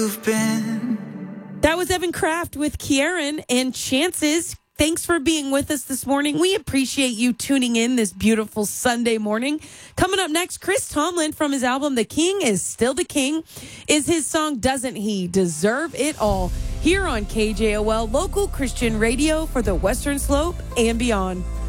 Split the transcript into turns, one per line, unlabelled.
you've been.
That was Evan Kraft with Kieran and Chances. Thanks for being with us this morning. We appreciate you tuning in this beautiful Sunday morning. Coming up next, Chris Tomlin from his album The King is Still the King is his song Doesn't He Deserve It All? Here on KJOL, local Christian radio for the Western Slope and beyond.